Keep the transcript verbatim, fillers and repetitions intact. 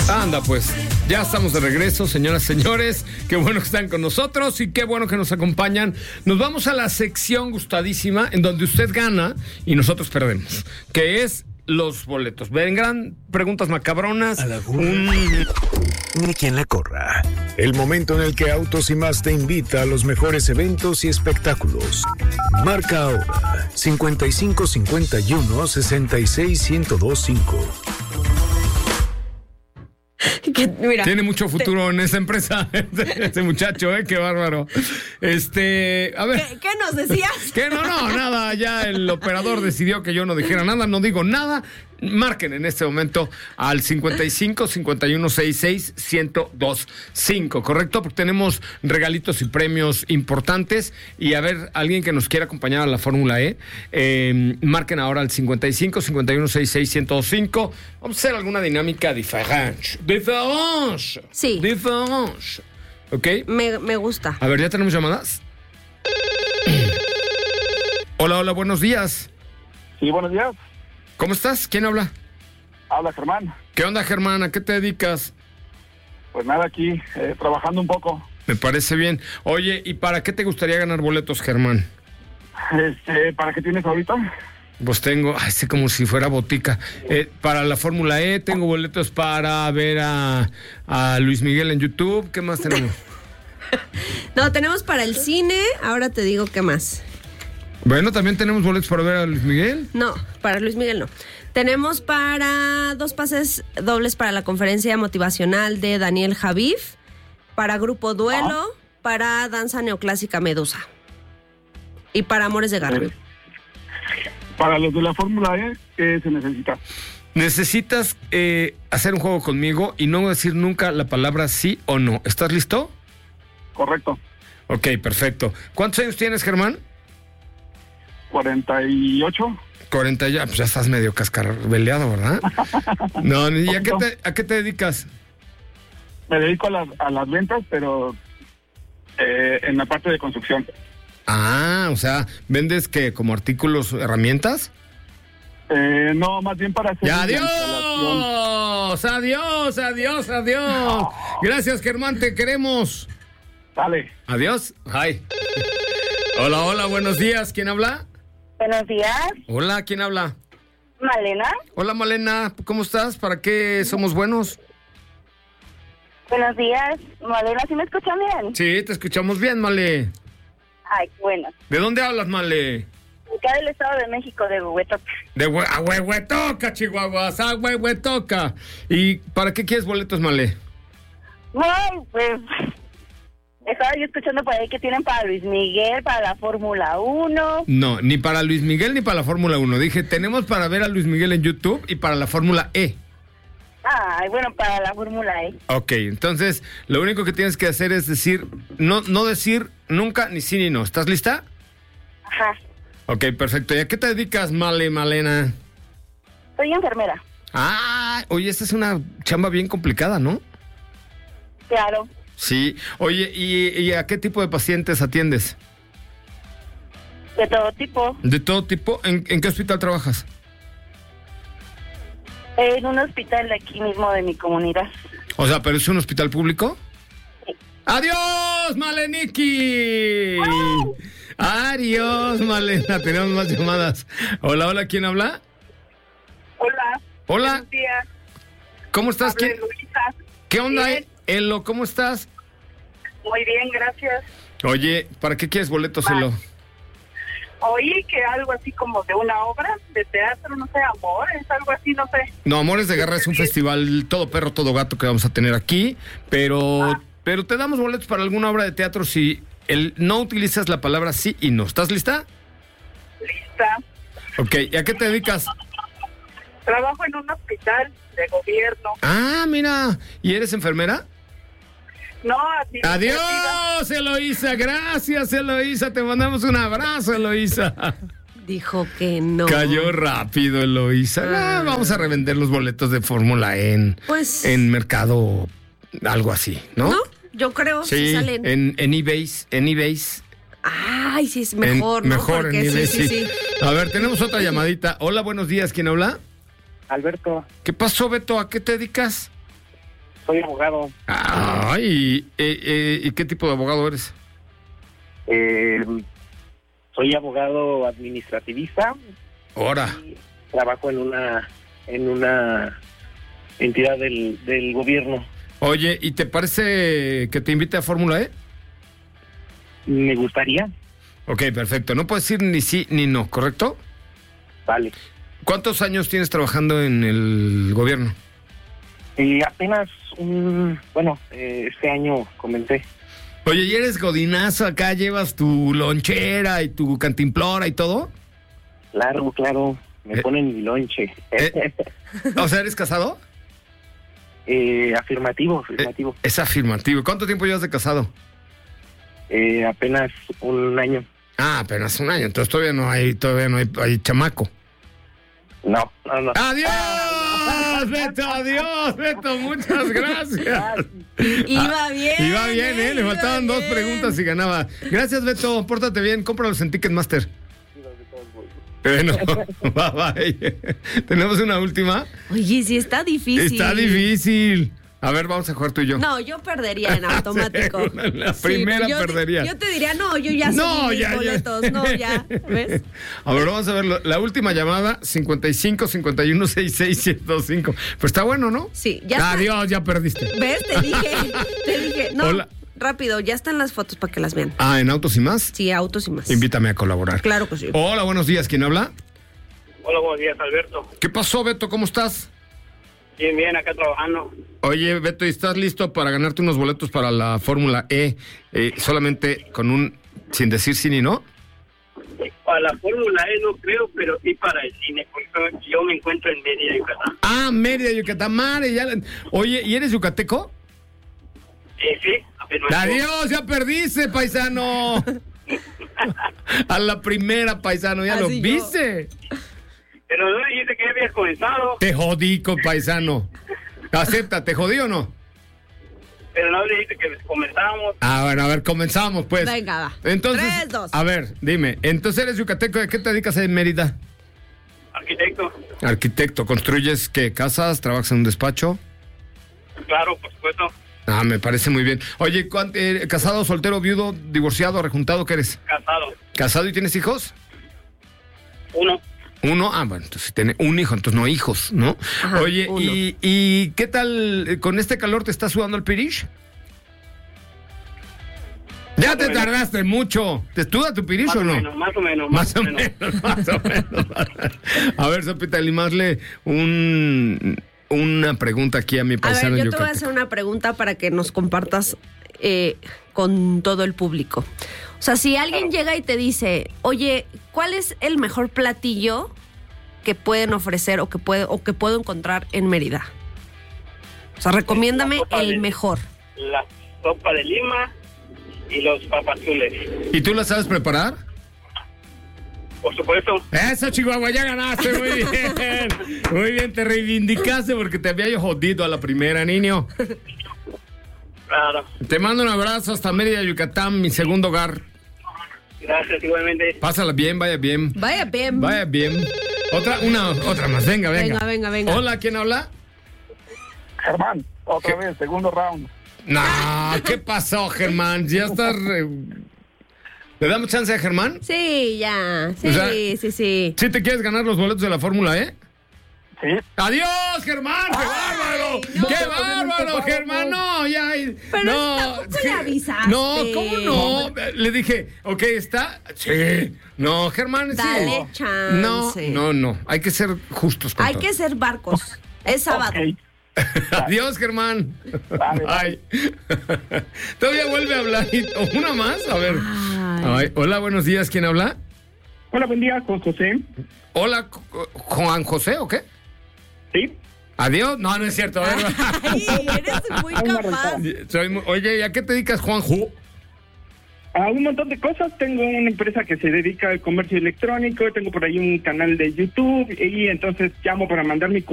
Anda, pues, ya estamos de regreso, señoras y señores. Qué bueno que están con nosotros y qué bueno que nos acompañan. Nos vamos a la sección gustadísima en donde usted gana y nosotros perdemos, que es los boletos. Vendrán preguntas macabronas. A la un... Ni quien la corra. El momento en el que Autos y Más te invita a los mejores eventos y espectáculos. Marca ahora cincuenta y cinco cincuenta y uno sesenta y seis ciento dos cinco. Que, mira, Tiene mucho futuro te... en esa empresa, este muchacho, ¿eh? Qué bárbaro. Este, a ver. ¿Qué, qué nos decías? Que no, no, nada, ya el operador decidió que yo no dijera nada, no digo nada. Marquen en este momento al cincuenta y cinco cincuenta y uno sesenta y seis ciento dos cinco, ¿correcto? Porque tenemos regalitos y premios importantes. Y a ver, alguien que nos quiera acompañar a la Fórmula E, eh, marquen ahora al cincuenta y cinco cincuenta y uno sesenta y seis ciento dos cinco. Vamos a hacer alguna dinámica diferente. Diferente. Sí. Diferente. ¿Ok? Me, me gusta. A ver, ¿ya tenemos llamadas? Hola, hola, buenos días. Sí, buenos días. ¿Cómo estás? ¿Quién habla? Habla Germán. ¿Qué onda, Germán? ¿A qué te dedicas? Pues nada, aquí, eh, trabajando un poco. Me parece bien. Oye, ¿y para qué te gustaría ganar boletos, Germán? Este, ¿para qué tienes ahorita? Pues tengo, ay, sé como si fuera botica. Eh, para la Fórmula E, tengo boletos para ver a, a Luis Miguel en YouTube. ¿Qué más tenemos? No, tenemos para el cine. Ahora te digo qué más. Bueno, ¿también tenemos boletos para ver a Luis Miguel? No, para Luis Miguel no. Tenemos para dos pases dobles para la conferencia motivacional de Daniel Javif, para Grupo Duelo, ¿Ah? para Danza Neoclásica Medusa y para Amores de Garra. Para los de la Fórmula E, ¿qué se necesita? Necesitas eh, hacer un juego conmigo y no decir nunca la palabra sí o no. ¿Estás listo? Correcto. Ok, perfecto. ¿Cuántos años tienes, Germán? cuarenta y ocho. cuarenta ya, pues ya estás medio cascabeleado, ¿verdad? No, ¿y a qué, te, a qué te dedicas? Me dedico a las, a las ventas, pero eh, en la parte de construcción. Ah, o sea, ¿vendes qué? ¿Como artículos, herramientas? Eh, no, más bien para hacer... ¡Ya, adiós! ¡Adiós, adiós, adiós! No. Gracias, Germán, te queremos. Dale. Adiós. Hi. Hola, hola, buenos días. ¿Quién habla? Buenos días. Hola, ¿quién habla? Malena. Hola, Malena, ¿cómo estás? ¿Para qué somos buenos? Buenos días. Malena, ¿sí me escuchan bien? Sí, te escuchamos bien, Male. Ay, bueno. ¿De dónde hablas, Male? Acá del Estado de México, de Huehuetoca. De Hue- a Huehuetoca, Chihuahuas, a Huehuetoca. ¿Y para qué quieres boletos, Male? Ay, pues... Estaba yo escuchando por ahí que tienen para Luis Miguel, para la Fórmula uno. No, ni para Luis Miguel ni para la Fórmula uno. Dije, tenemos para ver a Luis Miguel en YouTube y para la Fórmula E. Ay, bueno, para la Fórmula E. Ok, entonces, lo único que tienes que hacer es decir, no, no decir nunca ni sí ni no. ¿Estás lista? Ajá. Ok, perfecto. ¿Y a qué te dedicas, Male, Malena? Soy enfermera. Ah, oye, esta es una chamba bien complicada, ¿no? Claro. Sí. Oye, ¿y, y a qué tipo de pacientes atiendes? De todo tipo. ¿De todo tipo? ¿En, en qué hospital trabajas? En un hospital de aquí mismo de mi comunidad. O sea, ¿pero es un hospital público? Sí. ¡Adiós, Maleniki! ¡Adiós, Malena! Tenemos más llamadas. Hola, hola, ¿quién habla? Hola. Hola. Buenos días. ¿Cómo estás? Habla ¿Quién? Luisa. ¿Qué onda, Bien. Elo? ¿Cómo estás? Muy bien, gracias. Oye, ¿para qué quieres boletos, Vale. Elo? Oí que algo así como de una obra de teatro, no sé, Amores, algo así, no sé. No, Amores de Garra es un festival todo perro, todo gato que vamos a tener aquí, pero, Ah. pero te damos boletos para alguna obra de teatro si el, no utilizas la palabra sí y no. ¿Estás lista? Lista. Ok, ¿y a qué te dedicas? Trabajo en un hospital de gobierno. Ah, mira, ¿y eres enfermera? No, administrativa. Adiós, Eloísa, gracias, Eloísa, te mandamos un abrazo, Eloísa. Dijo que no. Cayó rápido, Eloísa. Ah. Ah, vamos a revender los boletos de Fórmula E en, Pues- en Mercado, algo así, ¿no? ¿No? Yo creo que Sí, salen. en, en eBay, en eBay. Ay, sí, es mejor, En- ¿no? Mejor Porque en eBay, sí, sí, sí, sí. A ver, tenemos otra llamadita. Hola, buenos días, ¿quién habla? Alberto, ¿Qué pasó, Beto? ¿A qué te dedicas? soy abogado. Ay, eh, eh, ¿y qué tipo de abogado eres? Eh, soy abogado administrativista. Ahora. Y trabajo en una en una entidad del, del gobierno. Oye, ¿y te parece que te invite a Fórmula E? Me gustaría. Ok, perfecto. No puedes decir ni sí ni no, ¿correcto? Vale. ¿Cuántos años tienes trabajando en el gobierno? Eh, apenas un... Bueno, eh, este año comencé. Oye, ¿y eres godinazo acá? ¿Llevas tu lonchera y tu cantimplora y todo? Claro, claro. Me Eh, ponen mi lonche. eh, O sea, ¿eres casado? Eh, afirmativo, afirmativo. Eh, es afirmativo. ¿Cuánto tiempo llevas de casado? Eh, apenas un año. Ah, apenas un año. Entonces todavía no hay, todavía no hay, hay chamaco. No, no, no. ¡Adiós, Beto! ¡Adiós, Beto! Muchas gracias. Iba bien. Iba bien, ¿eh? Le iba faltaban dos bien. preguntas y ganaba. Gracias, Beto. Pórtate bien. Cómpralos en Ticketmaster. Bueno, bye bye. Tenemos una última. Oye, sí está difícil. Está difícil. A ver, vamos a jugar tú y yo. No, yo perdería en automático. Sí, la Sí, primera yo te- perdería. Yo te diría, no, yo ya No, subí mis ya, ya. boletos. No, ya, ¿ves? A ver, vamos a ver lo- la última llamada, cincuenta y cinco, cincuenta y uno, sesenta y seis, ciento cinco. Pues está bueno, ¿no? Sí, ya está. Adiós, ya perdiste. ¿Ves? Te dije, te dije. No, Hola. rápido, ya están las fotos para que las vean. Ah, ¿en Autos y Más? Sí, autos y más. Invítame a colaborar. Claro que sí. Hola, buenos días. ¿Quién habla? Hola, buenos días, Alberto. ¿Qué pasó, Beto? ¿Cómo estás? Bien, bien, acá trabajando. Oye, Beto, ¿y estás listo para ganarte unos boletos para la Fórmula E? Eh, solamente con un, sin decir sí ni no. Para la Fórmula E no creo, pero sí para el cine, porque yo me encuentro en Mérida, Yucatán. Ah, Mérida, Yucatán, madre, ya la- Oye, ¿y eres yucateco? Eh, sí, apenas. Adiós, ya perdiste, paisano. A la primera, paisano, ya lo Así yo. viste. Pero no dijiste que ya habías comenzado, Te jodí, co- paisano. Acepta, ¿te jodí o no? pero no dijiste que comenzábamos. Ah, bueno, a ver, comenzamos, pues. Venga, va. Entonces, Tres, dos. a ver, dime, entonces eres yucateco, ¿de qué te dedicas en Mérida? Arquitecto, Arquitecto, ¿construyes qué? ¿Casas? ¿Trabajas en un despacho? claro, por supuesto. Ah, me parece muy bien. Oye, ¿cuán- eh, ¿casado, soltero, viudo, divorciado, rejuntado? ¿Qué eres? Casado. ¿Casado y tienes hijos? Uno. Uno, ah, bueno, entonces tiene un hijo, entonces no hijos, ¿no? Ajá, Oye, uno. ¿y, ¿y qué tal eh, con este calor te está sudando el pirish? Ya te menos. tardaste mucho. ¿Te suda tu pirish Más o o no? menos, más o menos. Más o menos, más o menos. A ver, Sopita, limasle un, una pregunta aquí a mi A ver, paisano yo te voy a yucateco. hacer una pregunta para que nos compartas eh, con todo el público. O sea, si alguien llega y te dice, oye, ¿cuál es el mejor platillo que pueden ofrecer o que puede o que puedo encontrar en Mérida? O sea, recomiéndame La sopa el de- mejor. La sopa de lima y los papazules. ¿Y tú la sabes preparar? Por supuesto. Eso, Chihuahua, ya ganaste, muy bien. Muy bien, te reivindicaste porque te había yo jodido a la primera, niño. Claro. Te mando un abrazo hasta Mérida, Yucatán, mi segundo hogar. Gracias, igualmente. Pásala bien, vaya bien. Vaya bien. Vaya bien. Otra, una, otra más, venga, venga. Venga, venga, venga. Hola, ¿quién habla? Germán, otra vez, segundo round. No, ¿qué pasó, Germán? Ya estás... re- ¿Le damos chance a Germán? Sí, ya. Sí, O sea, sí, sí. ¿Sí te quieres ganar los boletos de la Fórmula E? Sí. ¡Adiós, Germán! ¡Qué bárbaro! no. ¡Qué No, bárbaro, no, Germán! No, ya. Pero no, tampoco es le avisaste. No, ¿cómo no? Le dije, ok, ¿está? Sí. No, Germán, sí. Dale chance. No, no, no. Hay que ser justos con Hay todo. que ser barcos. Es sábado. Ok. Adiós, Germán. Vale, Bye. Todavía vuelve a hablar. ¿Una más? A ver. Ay. Ay, hola, buenos días. ¿Quién habla? Hola, buen día, con José. Hola, Juan José, ¿o qué? Sí. Adiós. No, no es cierto. A ver. Ay, eres muy capaz. Soy muy- Oye, ¿y a qué te dedicas, Juanjo? A un montón de cosas. Tengo una empresa que se dedica al comercio electrónico. Tengo por ahí un canal de YouTube. Y entonces llamo para mandar mi